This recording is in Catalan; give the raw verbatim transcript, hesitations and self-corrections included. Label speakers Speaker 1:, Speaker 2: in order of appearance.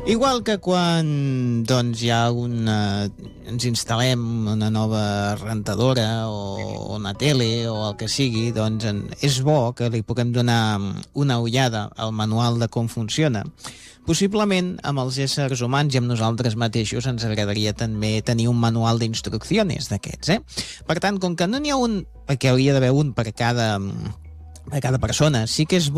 Speaker 1: Igual que quan doncs, hi ha una, ens instal·lem una nova rentadora o una tele o el que sigui, doncs en, és bo que li puguem donar una ullada al manual de com funciona. Possiblement amb els éssers humans i amb nosaltres mateixos ens agradaria també tenir un manual d'instruccions d'aquests, eh? Per tant, com que no n'hi ha un, perquè hauria d'haver un per cada, per cada persona, sí que és bo